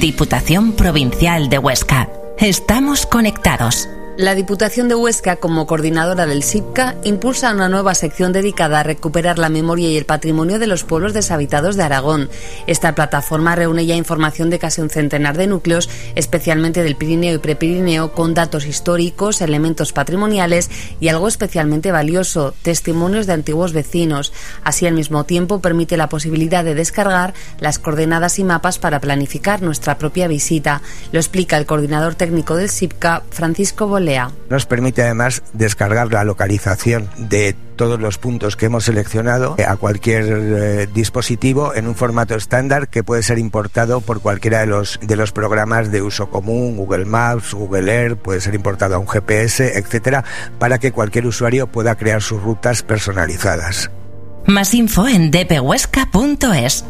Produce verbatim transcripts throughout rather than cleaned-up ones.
Diputación Provincial de Huesca. Estamos conectados. La Diputación de Huesca, como coordinadora del SIPCA, impulsa una nueva sección dedicada a recuperar la memoria y el patrimonio de los pueblos deshabitados de Aragón. Esta plataforma reúne ya información de casi un centenar de núcleos, especialmente del Pirineo y Prepirineo, con datos históricos, elementos patrimoniales y algo especialmente valioso, testimonios de antiguos vecinos. Así, al mismo tiempo, permite la posibilidad de descargar las coordenadas y mapas para planificar nuestra propia visita. Lo explica el coordinador técnico del SIPCA, Francisco Bolea. Nos permite además descargar la localización de todos los puntos que hemos seleccionado a cualquier eh, dispositivo en un formato estándar que puede ser importado por cualquiera de los, de los programas de uso común, Google Maps, Google Earth, puede ser importado a un G P S, etcétera, para que cualquier usuario pueda crear sus rutas personalizadas. Más info en d p huesca punto es.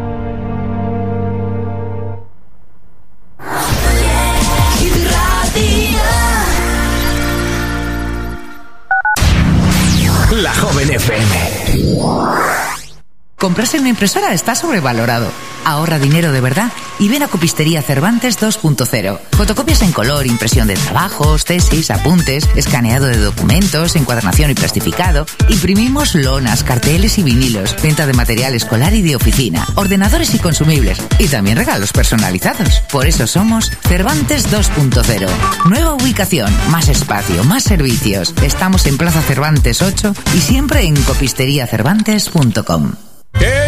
La Joven F M. Comprarse una impresora está sobrevalorado. Ahorra dinero de verdad y ven a Copistería Cervantes dos punto cero. Fotocopias en color, impresión de trabajos, tesis, apuntes, escaneado de documentos, encuadernación y plastificado. Imprimimos lonas, carteles y vinilos, venta de material escolar y de oficina, ordenadores y consumibles y también regalos personalizados. Por eso somos Cervantes dos punto cero. Nueva ubicación, más espacio, más servicios. Estamos en Plaza Cervantes ocho y siempre en copisteria cervantes punto com.